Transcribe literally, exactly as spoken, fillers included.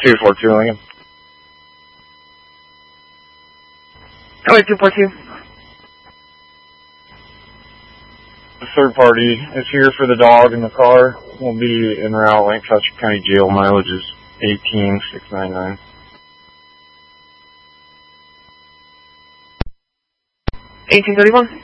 two four two Lincoln. Highway two four two. The third party is here for the dog in the car. Will be en route. Lancaster County Jail. Mileage is eighteen six ninety-nine. eighteen thirty-one.